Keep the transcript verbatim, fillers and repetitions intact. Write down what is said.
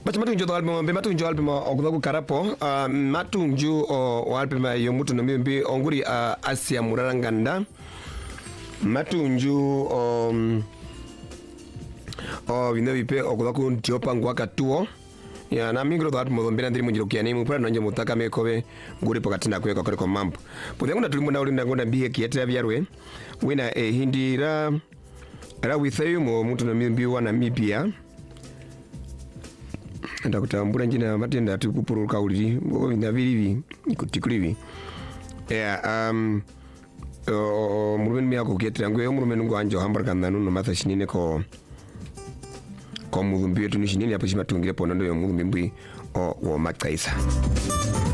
Bacha matunjo alpema be matunjo alpema okudaku karapo uh, matunjo o alpema yomutu no mbi onguri uh, Asia Muraranganda matunjo um, o bino bipe okudaku ntiopa ngwaka tuo ya na mingro do alpema mbena ndiri munjiro kiani mu pra nanje mutaka mekobe nguri pokatina kweka kore ko mambo podengona tulimo na ulinda ngonda mbiye kietera byarwe wina e hindira ra withayu mo mutu no mbi wana mipia ndakutambura njina matenda ati kupuruka uliri ngo ngabirivi ikutikurivi yeah um uh, murumen mi akoketera ngo murumen ngo anjo hambarka nanu no matha shinine ko ko mudumbi yetu ni shinine apo shimatungire pono ndo yo mudumbi o wo makaisa.